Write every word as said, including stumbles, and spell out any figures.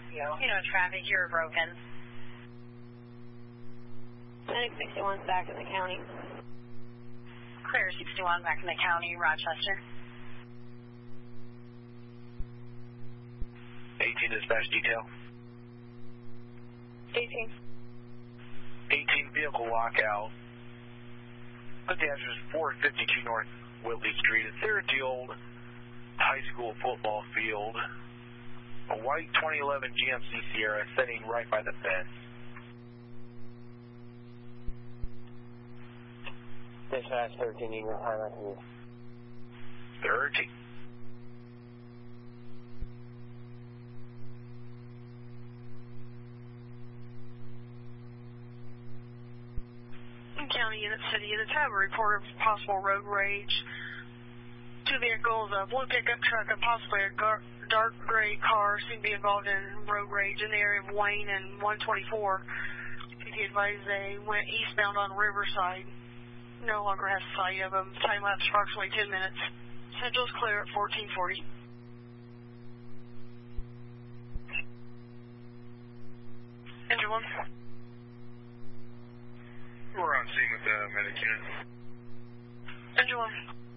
You know, traffic, you're broken. Medic sixty-one's back in the county. Clear sixty-one back in the county, Rochester. eighteen dispatch detail. eighteen. eighteen vehicle lockout. Put the address four fifty-two North Whitley Street. It's there at the old high school football field. A white twenty eleven G M C Sierra sitting right by the fence. Dispatch thirteen, you can highlight me. thirteen. County units, city units have a report of possible road rage. Two vehicles, a blue pickup truck and possibly a gar dark gray car seem to be involved in road rage in the area of Wayne and one twenty-four. P T advised they went eastbound on Riverside. No longer has sight of them. Time lapse approximately ten minutes. Central's clear at fourteen forty. Engine one. We're on scene with the medic unit. Engine one.